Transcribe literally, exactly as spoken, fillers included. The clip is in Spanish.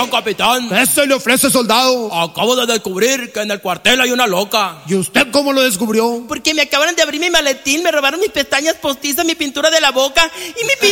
don capitán. ¿Qué se le ofrece, soldado? Acabo de descubrir que en el cuartel hay una loca. ¿Y usted cómo lo descubrió? Porque me acabaron de abrir mi maletín, me robaron mis pestañas postizas, mi pintura de la boca y mi